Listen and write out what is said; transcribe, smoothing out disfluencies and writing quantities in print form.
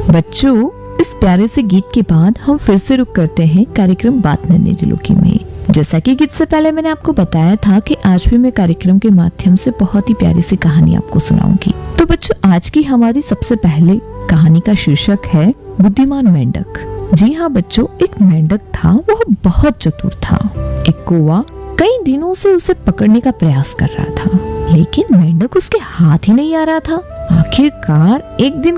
बच्चों, इस प्यारे से गीत के बाद हम फिर से रुक करते हैं कार्यक्रम बात नन्हे दिलों की में। जैसा कि गीत से पहले मैंने आपको बताया था कि आज भी मैं कार्यक्रम के माध्यम से बहुत ही प्यारी सी कहानी आपको सुनाऊंगी। तो बच्चों, आज की हमारी सबसे पहले कहानी का शीर्षक है बुद्धिमान मेंढक। जी हाँ बच्चों, एक मेंढक था, वह बहुत चतुर था। एक कौवा कई दिनों से उसे पकड़ने का प्रयास कर रहा था, लेकिन मेंढक उसके हाथ ही नहीं आ रहा था। आखिरकार एक दिन